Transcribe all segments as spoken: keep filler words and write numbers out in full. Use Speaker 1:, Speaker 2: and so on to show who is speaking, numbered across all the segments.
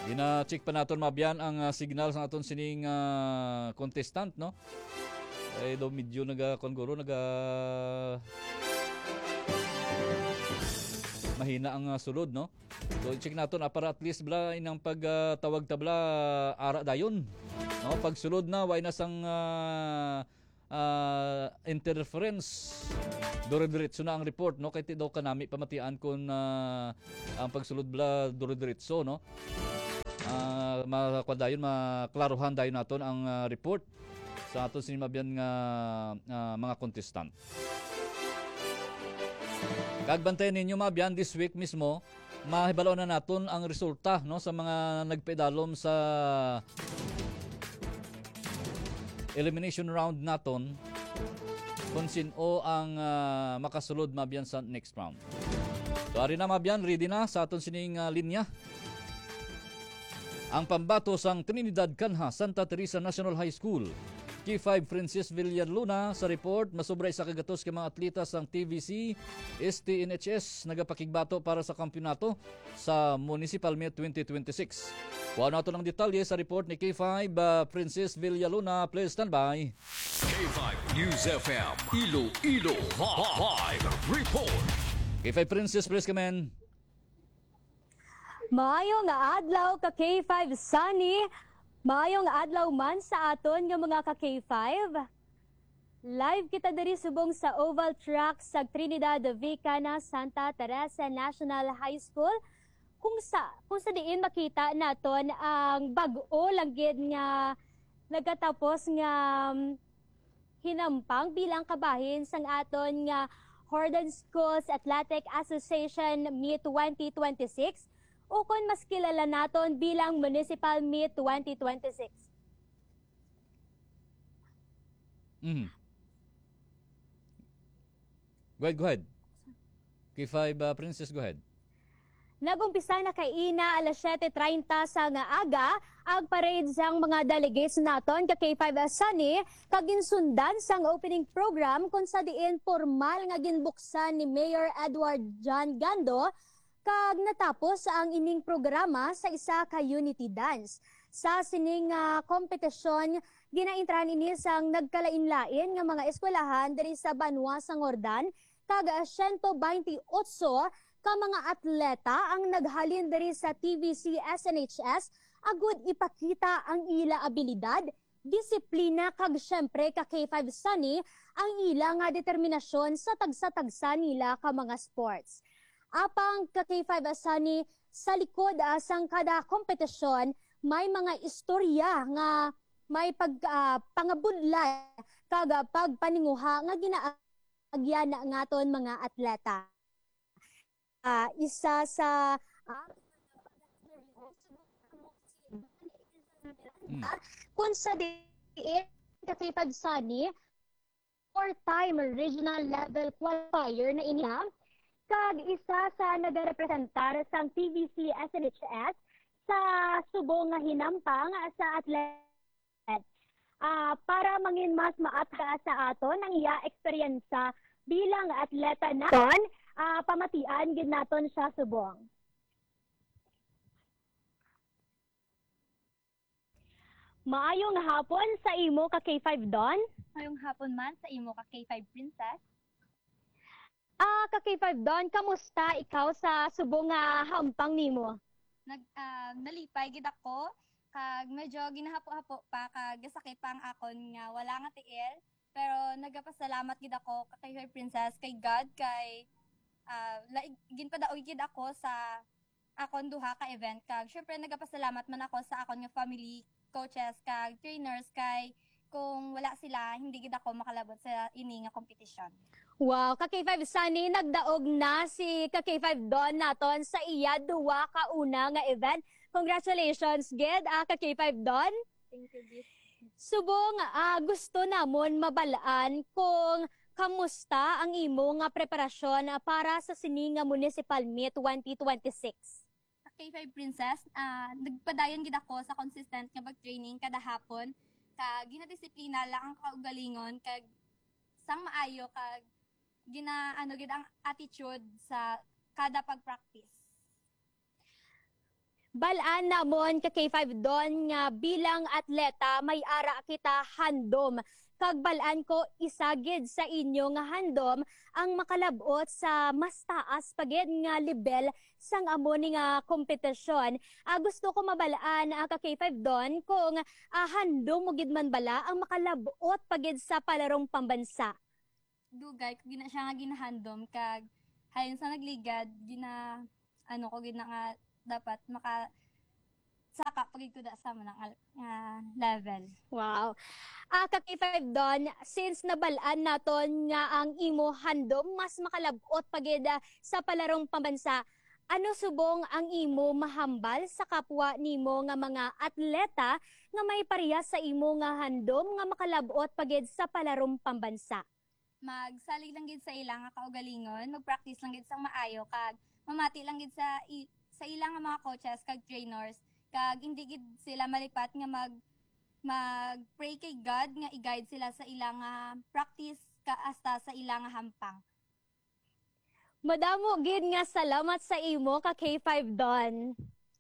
Speaker 1: Gina-check pa naton mabyan ang uh, signal sa aton sining uh, contestant, no? Ay do medyo naga konguro naga mahina ang uh, sulod, no? So check naton ah, para at least bla inang pagtawag uh, tabla ara dayon. No, pag sulod na way na sang uh, uh, interference. Dore-diretso na ang report, no? Kay ti daw kanami pamatian kun uh, ang pagsulod bla dore-diretso, no? Uh, makwadayon maklaruhan dayon naton ang uh, report sa aton sinimabyan nga uh, mga contestant. Kagbantayan ninyo mabyan this week mismo, mahibalaw na naton ang resulta, no, sa mga nagpedalom sa elimination round naton kung sino ang uh, makasulod mabyan sa next round. So ari na mabyan, ready na sa aton sining uh, linya. Ang pambato sang Trinidad Canha Santa Teresa National High School. K five Francis Villaluna sa report, masubray sa kagatos kay mga atleta sang T V C, S T N H S nagapakigbato para sa kampyonato sa Municipal Meet twenty twenty-six. Kuha nato ng detalye sa report ni K five uh, Francis Villaluna. Please stand by.
Speaker 2: K five News F M Iloilo Live Report.
Speaker 1: K five Princess, please come in.
Speaker 3: Maayong adlaw ka K five Sunny. Maayong adlaw man sa aton nga mga ka K five. Live kita diri subong sa Oval Track sa Trinidad Vicana Santa Teresa National High School. Kung sa kung sa diin makita naton ang bag-o langgid nga nagkatapos nga um, hinampang bilang kabahin sang aton nga Horden Schools Athletic Association Meet twenty twenty-six. O kung mas kilala naton bilang Municipal Meet twenty twenty-six.
Speaker 1: Mm. Go ahead, go ahead. K five uh, Princess, go ahead.
Speaker 3: Nagumpisa na kay ina alas siyete treinta sa nga aga ang parade sang mga delegates naton ka K five Sunny kaginsundan sang opening program kung sa diin formal nga ginbuksan ni Mayor Edward John Gando. Kag natapos ang ining programa sa isa ka unity dance. Sa sining uh, kompetisyon, ginaintran ini sang nagkalain-lain nga mga eskwelahan diri sa Banwa sang Ordan, kag one hundred twenty-eight ka mga atleta ang naghalin diri sa T V C S N H S agud ipakita ang ila abilidad, disiplina kag syempre ka K five Sunny ang ila nga determinasyon sa tagsa-tagsa nila ka mga sports. Apang ka K five Sunny sa likod uh, sang kada kompetisyon may mga istorya nga may pag uh, pangabudlay kag pagpaninguha nga ginaagyan na ngaton mga atleta. Uh, isa sa uh, hmm. kung sa diin ka K five Sunny four-time regional level qualifier na iniya kag isa sa nagarepresentar sang T V C S N H S sa subong nga hinampang sa atlet. Uh, para mangin mas maatga sa aton ang iya eksperyensa bilang atleta naton, uh, pamatian gid naton sa subong. Maayong hapon sa imo ka K five Don.
Speaker 4: Maayong hapon man sa imo ka K five Princess.
Speaker 3: Ah, ka K five Don, kamusta ikaw sa subong nga hampang nimo?
Speaker 4: Nag uh, nalipay gid ako kag medyo ginahapo-hapo pa kag sakit pa ang akon nga wala nga tiil, pero nagapasalamat gid ako ka K five Princess kay God kay uh, laig ginpadaog gid ako sa akon duha ka event kag syempre nagapasalamat man ako sa akon nga family, coaches kag trainers kay kung wala sila hindi gid ako makalabot sa ini nga kompetisyon.
Speaker 3: Wow, ka K five Sunny, nagdaog na si ka K five Don naton sa iya duwa ka una nga event. Congratulations, Ged, ah, ka K five Don.
Speaker 4: Thank you, Gid.
Speaker 3: Subong, ah, gusto namon mabalaan kung kamusta ang imo nga preparasyon ah, para sa sini nga Municipal Meet twenty twenty-six.
Speaker 4: Sa K five Princess, uh, nagpadayon gid ako sa consistent nga pag-training kada hapon. Kag ginadisiplina lang ang kaugalingon kag sang maayo kag gina ano gid ang attitude sa kada pag-practice.
Speaker 3: Balaan namon ka K five don nga bilang atleta may ara kita handom. Kag balaan ko isagid sa inyo nga handom ang makalabot sa mas taas pagid nga level sang amo ni nga kompetisyon. Ah, gusto ko mabalaan ang ka K five don kung ah, handom mo gid man bala ang makalabot pagid sa palarong pambansa.
Speaker 4: Dugay ko gina siya nga ginahandom kag halin sa nagligad gina ano ko gina nga dapat maka saka pagid ko da sa manang nga level.
Speaker 3: Wow. Ah, ka K five don, since nabalaan naton nga ang imo handom mas makalabot pagid ah, sa palarong pambansa, ano subong ang imo mahambal sa kapwa nimo nga mga atleta nga may parehas sa imo nga handom nga makalabot pagid sa palarong pambansa?
Speaker 4: Magsalig lang gid sa ilang nga kaugalingon, mag-practice lang gid sang maayo kag mamati lang gid sa i- sa ilang nga mga coaches kag trainers kag hindi gid sila malipat nga mag mag-pray kay God nga i-guide sila sa ilang nga practice ka hasta sa ilang nga hampang.
Speaker 3: Madamo gid nga salamat sa imo ka K five don.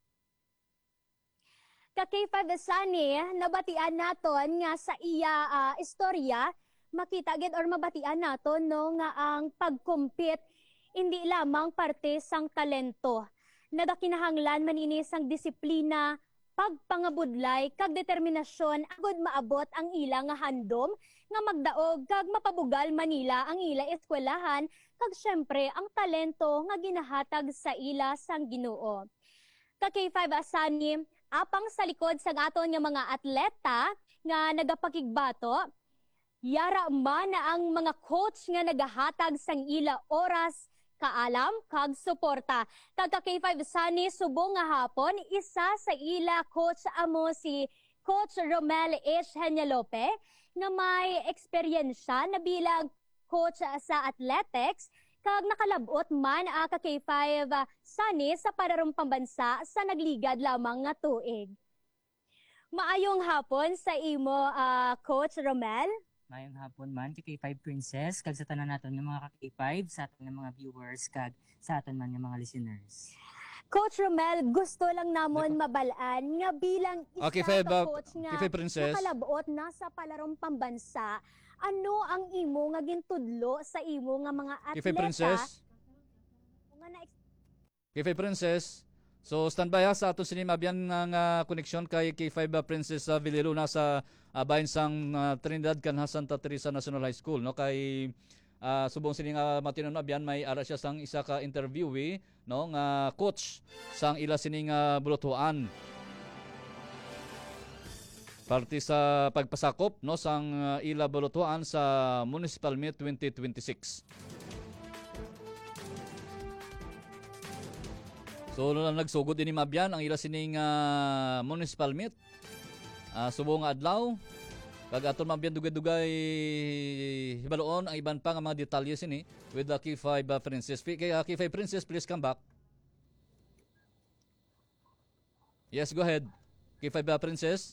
Speaker 3: Ka K five Sunny, nabatian naton nga sa iya ah, istorya, makita gid or mabatian naton no nga ang pag-compete hindi lamang parte sang talento. Nagakinahanglan manini sang disiplina, pagpangabudlay kag determinasyon agud maabot ang ila nga handom nga magdaog kag mapabugal Manila ang ila eskwelahan kag syempre ang talento nga ginahatag sa ila sang Ginoo. Ka K five Sunny, apang sa likod sa aton nga mga atleta nga nagapakigbato, yara man na ang mga coach nga nagahatag sang ila oras, kaalam kag suporta. Kag ka K five Sunny subong nga hapon isa sa ila coach amo si Coach Romel H. Henyalope nga may eksperyensya na bilang coach sa athletics kag nakalabot man ang ka K five Sunny sa palarong pambansa sa nagligad lamang nga tuig. Maayong hapon sa imo ah, Coach Romel.
Speaker 5: Mayong hapon man kay K five Princess kag sa tanan naton nga mga ka K five, sa aton nga mga viewers kag sa aton man nga mga listeners.
Speaker 3: Coach Romel, gusto lang namon mabalaan nga bilang isa
Speaker 1: Okay, Feb,
Speaker 3: ka
Speaker 1: uh,
Speaker 3: coach nga
Speaker 1: K five Princess.
Speaker 3: nakalabot na sa palarong pambansa, ano ang imo nga gintudlo sa imo nga mga atleta?
Speaker 1: K five Princess.
Speaker 3: Nga na
Speaker 1: K five Princess. So standby ha sa ato sinima biyan ng uh, koneksyon kay K five uh, Princess uh, Villaluna sa uh, bahin sang uh, Trinidad kanha Santa Teresa National High School no kay uh, subong sining uh, matinon abyan may ara siya sang isa ka interviewee no nga coach sang ila sining uh, bulutuan. Parte sa pagpasakop no sang uh, ila bulutuan sa Municipal Meet twenty twenty-six. So na nagsugod ini mabyan ang ila sining uh, municipal meet. Uh, subong nga adlaw kag aton mabyan dugay-dugay hibaloon ang iban pa nga mga detalye sini with the K five uh, Princess. Kay uh, K five Princess, please come back. Yes, go ahead. K five uh, Princess.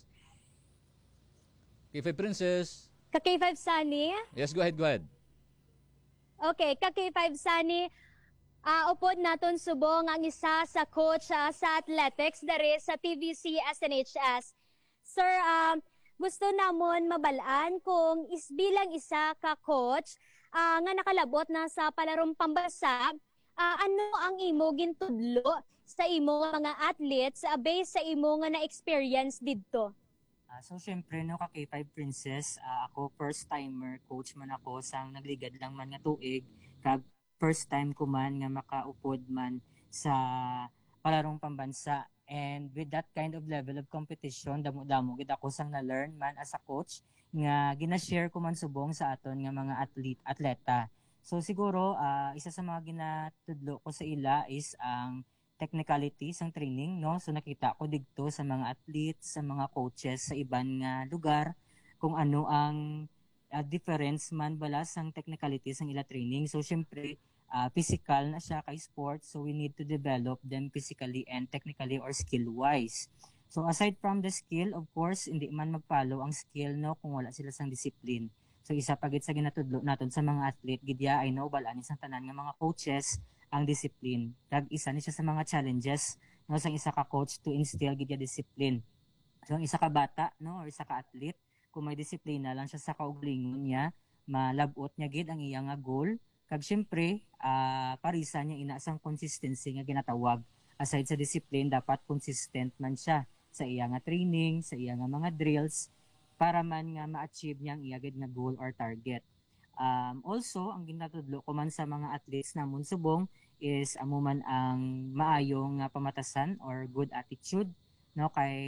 Speaker 1: K five Princess.
Speaker 3: ka K five Sunny.
Speaker 1: Yes, go ahead, go ahead.
Speaker 3: Okay, ka K five Sunny. Ah, upod naton subong ang isa sa coach ah, sa athletics dari sa T V C S N H S. Sir, um, gusto namon mabalaan kung is bilang isa ka coach ah, nga nakalabot na sa palarong pambansa, ah, ano ang imo gintudlo sa imo nga mga athletes ah, based sa imo nga na-experience didto?
Speaker 5: Ah, so syempre no ka K five Princess, ah, ako first timer coach man ako sang nagligad lang man nga tuig kag first time ko man nga makaupod man sa palarong pambansa, and with that kind of level of competition damo-damo gid ako sang na-learn man as a coach nga gina-share ko man subong sa aton nga mga athlete atleta. So siguro uh, isa sa mga ginatudlo ko sa ila is ang technicality sang training no. So nakita ko digto sa mga athletes, sa mga coaches sa iban nga lugar kung ano ang uh, difference man bala sang technicality sang ila training. So syempre uh, physical na siya kay sport, so we need to develop them physically and technically or skill wise. So aside from the skill, of course hindi man magpalo ang skill no kung wala sila sang discipline. So isa pagit sa ginatudlo naton sa mga athlete gidya I know balaan sang tanan nga mga coaches ang discipline. Tag isa ni siya sa mga challenges no sang isa ka coach to instill gid ya discipline. So ang isa ka bata no or isa ka athlete kung may disiplina lang siya sa kaugalingon niya, malabot niya gid ang iya nga goal. Kag syempre, uh, parisa niya ina sang consistency nga ginatawag. Aside sa discipline, dapat consistent man siya sa iya nga training, sa iya nga mga drills para man nga ma-achieve niya ang iya gid nga goal or target. Um, also, ang ginatudlo ko man sa mga athletes namon subong is amo man ang maayong nga pamatasan or good attitude no kay